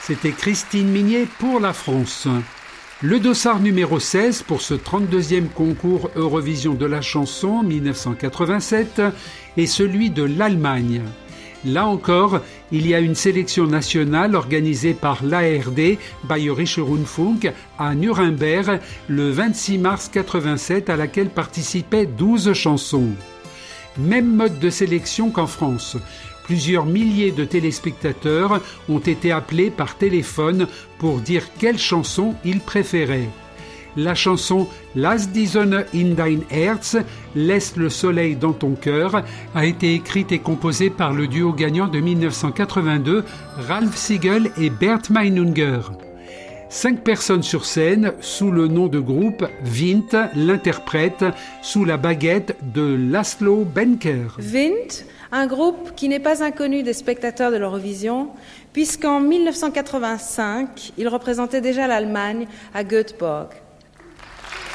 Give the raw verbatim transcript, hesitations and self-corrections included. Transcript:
C'était Christine Minier pour la France. Le dossard numéro seize pour ce trente-deuxième concours Eurovision de la chanson mille neuf cent quatre-vingt-sept est celui de l'Allemagne. Là encore, il y a une sélection nationale organisée par l'A R D, Bayerische Rundfunk, à Nuremberg, le vingt-six mars quatre-vingt-sept, à laquelle participaient douze chansons. Même mode de sélection qu'en France. Plusieurs milliers de téléspectateurs ont été appelés par téléphone pour dire quelle chanson ils préféraient. La chanson « Lass die Sonne in dein Herz » « Laisse le soleil dans ton cœur » a été écrite et composée par le duo gagnant de mille neuf cent quatre-vingt-deux, Ralf Siegel et Bert Meinunger. Cinq personnes sur scène, sous le nom de groupe Wind, l'interprète, sous la baguette de Laszlo Benker. Wind, un groupe qui n'est pas inconnu des spectateurs de l'Eurovision, puisqu'en mille neuf cent quatre-vingt-cinq, il représentait déjà l'Allemagne à Göteborg.